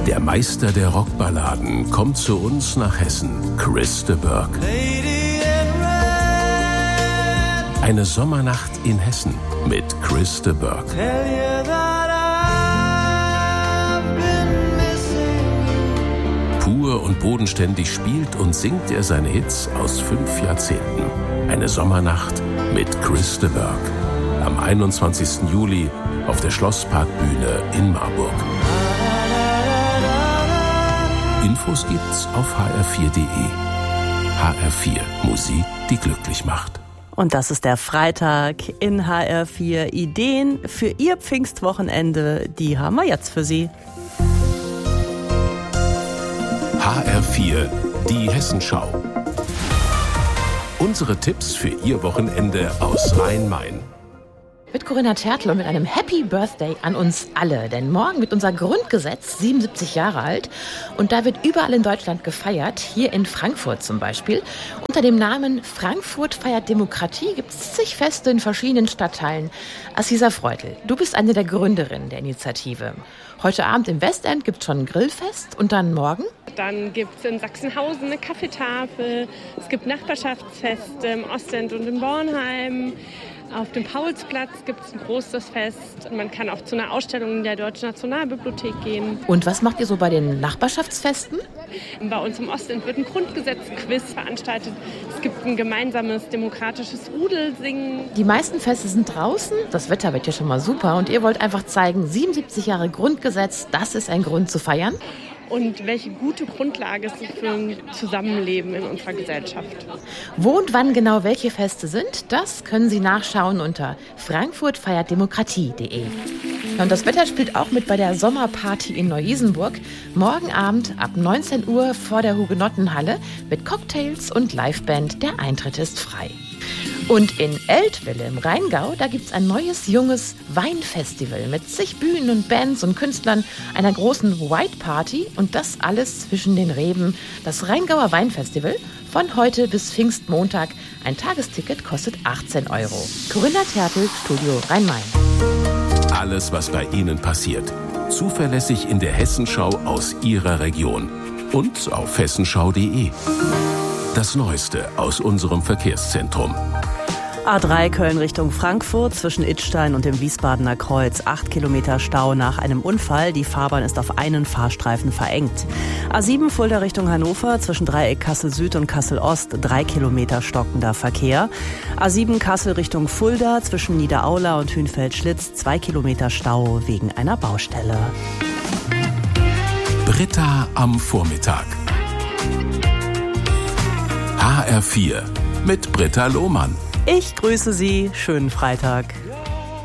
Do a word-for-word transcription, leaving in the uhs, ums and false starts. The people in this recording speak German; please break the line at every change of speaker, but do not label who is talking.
Der Meister der Rockballaden kommt zu uns nach Hessen, Chris de Burgh. Eine Sommernacht in Hessen mit Chris de Burgh. Pur und bodenständig spielt und singt er seine Hits aus fünf Jahrzehnten. Eine Sommernacht mit Chris de Burgh. Am einundzwanzigsten Juli auf der Schlossparkbühne in Marburg. Infos gibt's auf h r vier punkt d e. H R vier, Musik, die glücklich macht.
Und das ist der Freitag in H R vier. Ideen für Ihr Pfingstwochenende, die haben wir jetzt für Sie.
H R vier, die Hessenschau. Unsere Tipps für Ihr Wochenende aus Rhein-Main.
Mit Corinna Tertl und mit einem Happy Birthday an uns alle. Denn morgen wird unser Grundgesetz siebenundsiebzig Jahre alt. Und da wird überall in Deutschland gefeiert. Hier in Frankfurt zum Beispiel. Unter dem Namen Frankfurt feiert Demokratie gibt es zig Feste in verschiedenen Stadtteilen. Assisa Freutl, du bist eine der Gründerinnen der Initiative. Heute Abend im Westend gibt es schon ein Grillfest und dann morgen?
Dann gibt es in Sachsenhausen eine Kaffeetafel. Es gibt Nachbarschaftsfeste im Ostend und in Bornheim. Auf dem Paulsplatz gibt es ein großes Fest. Man kann auch zu einer Ausstellung in der Deutschen Nationalbibliothek gehen.
Und was macht ihr so bei den Nachbarschaftsfesten?
Bei uns im Ostend wird ein Grundgesetz-Quiz veranstaltet. Es gibt ein gemeinsames demokratisches Rudelsingen.
Die meisten Feste sind draußen. Das Wetter wird ja schon mal super. Und ihr wollt einfach zeigen, siebenundsiebzig Jahre Grundgesetz, das ist ein Grund zu feiern.
Und welche gute Grundlage es für ein Zusammenleben in unserer Gesellschaft.
Wo und wann genau welche Feste sind, das können Sie nachschauen unter frankfurt feiert demokratie punkt d e. Und das Wetter spielt auch mit bei der Sommerparty in Neu-Isenburg. Morgen Abend ab neunzehn Uhr vor der Hugenottenhalle mit Cocktails und Liveband. Der Eintritt ist frei. Und in Eltville im Rheingau, da gibt's ein neues, junges Weinfestival mit zig Bühnen und Bands und Künstlern, einer großen White Party und das alles zwischen den Reben. Das Rheingauer Weinfestival von heute bis Pfingstmontag. Ein Tagesticket kostet achtzehn Euro. Corinna Tertl, Studio Rhein-Main.
Alles, was bei Ihnen passiert. Zuverlässig in der Hessenschau aus Ihrer Region. Und auf hessenschau punkt d e. Das Neueste aus unserem Verkehrszentrum.
A drei Köln Richtung Frankfurt zwischen Idstein und dem Wiesbadener Kreuz. Acht Kilometer Stau nach einem Unfall. Die Fahrbahn ist auf einen Fahrstreifen verengt. A sieben Fulda Richtung Hannover zwischen Dreieck Kassel Süd und Kassel Ost. Drei Kilometer stockender Verkehr. A sieben Kassel Richtung Fulda zwischen Niederaula und Hünfeld-Schlitz. Zwei Kilometer Stau wegen einer Baustelle.
Britta am Vormittag. H R vier mit Britta Lohmann.
Ich grüße Sie. Schönen Freitag.